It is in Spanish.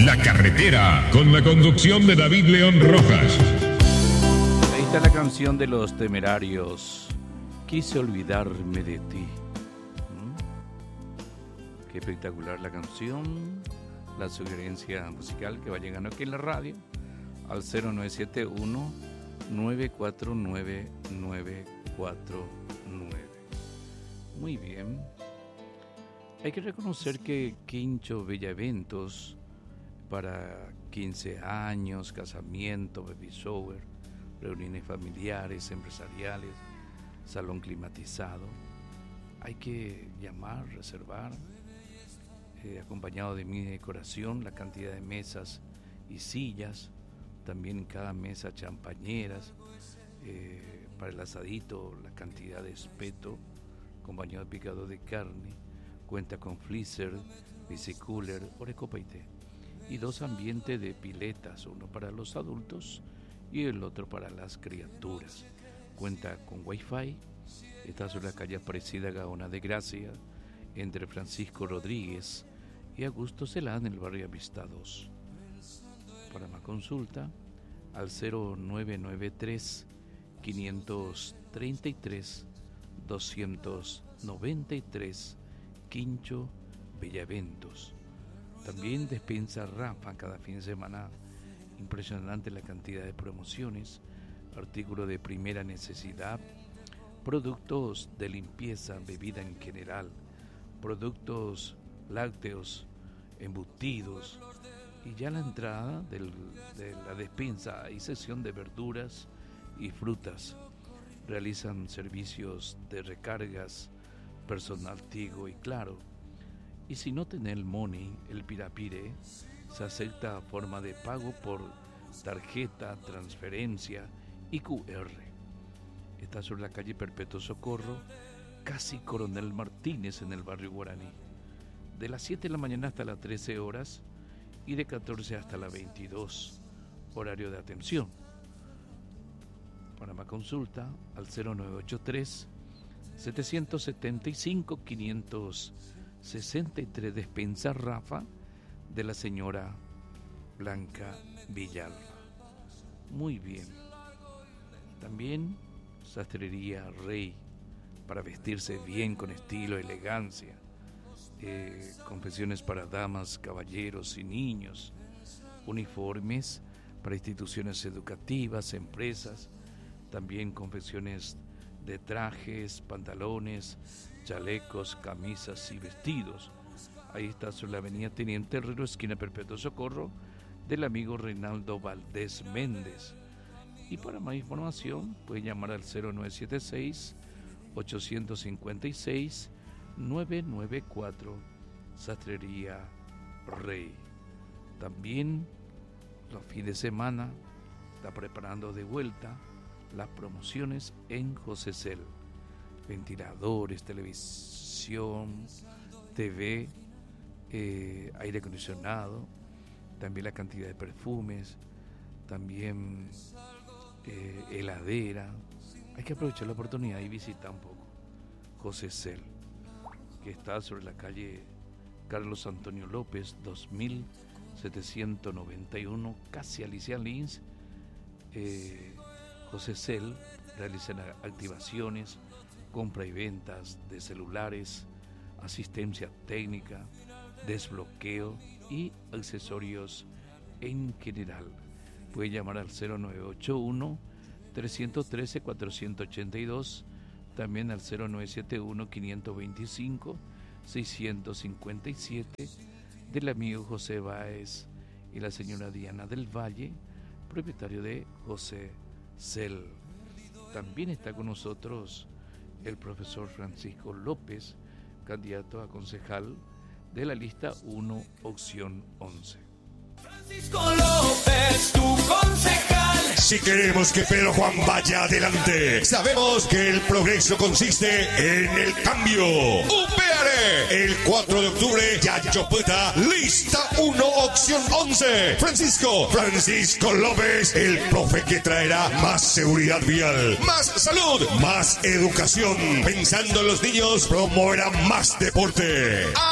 La Carretera, con la conducción de David León Rojas. Ahí está la canción de Los Temerarios. Quise olvidarme de ti. Qué espectacular la canción. La sugerencia musical que va llegando aquí en la radio al 0971-949-949. Muy bien. Hay que reconocer que Quincho Bellaeventos, para 15 años, casamiento, baby shower, reuniones familiares, empresariales, salón climatizado, hay que llamar, reservar, acompañado de mi decoración, la cantidad de mesas y sillas, también en cada mesa champañeras, para el asadito, la cantidad de espeto, acompañado de picado de carne. Cuenta con freezer, bicicooler, orecopa y té. Y 2 ambientes de piletas, uno para los adultos y el otro para las criaturas. Cuenta con wifi. Está sobre la calle Aparecida Gaona de Gracia, entre Francisco Rodríguez y Augusto Celá, en el barrio Amistad 2. Para más consulta, al 0993 533 293. Quincho Bellaeventos. También despensa Rafa cada fin de semana. Impresionante la cantidad de promociones, artículos de primera necesidad, productos de limpieza, bebida en general, productos lácteos, embutidos, y ya la entrada de la despensa hay sección de verduras y frutas. Realizan servicios de recargas, personal Tigo y Claro. Y si no tenés el money, el pirapire, se acepta forma de pago por tarjeta, transferencia y QR. Está sobre la calle Perpetuo Socorro, casi Coronel Martínez, en el barrio Guaraní. De las 7 de la mañana hasta las 13 horas y de 14 hasta las 22, horario de atención. Para más consulta, al 0983 775-563, despensa Rafa, de la señora Blanca Villalba. Muy bien. También sastrería Rey, para vestirse bien, con estilo, elegancia. Confecciones para damas, caballeros y niños. Uniformes para instituciones educativas, empresas. También confecciones de trajes, pantalones, chalecos, camisas y vestidos. Ahí está sobre la avenida Teniente Herrero, esquina Perpetuo Socorro, del amigo Reinaldo Valdés Méndez. Y para más información puede llamar al 0976-856-994, Sastrería Rey. También los fines de semana está preparando de vuelta las promociones en José Cel. Ventiladores, televisión, TV, aire acondicionado, también la cantidad de perfumes, también heladera. Hay que aprovechar la oportunidad y visitar un poco José Cel, que está sobre la calle Carlos Antonio López, 2791, casi Alicia Lins. José Cel realiza activaciones, compra y ventas de celulares, asistencia técnica, desbloqueo y accesorios en general. Puede llamar al 0981-313-482, también al 0971-525-657 del amigo José Báez y la señora Diana del Valle, propietario de José Cel. También está con nosotros el profesor Francisco López, candidato a concejal de la lista 1, opción 11. Francisco López, tu concejal. Si queremos que Pedro Juan vaya adelante, sabemos que el progreso consiste en el cambio. UPR, el 4 de octubre, Yayopueta, lista 1, opción 11. Francisco López, el profe que traerá más seguridad vial, más salud, más educación. Pensando en los niños, promoverá más deporte.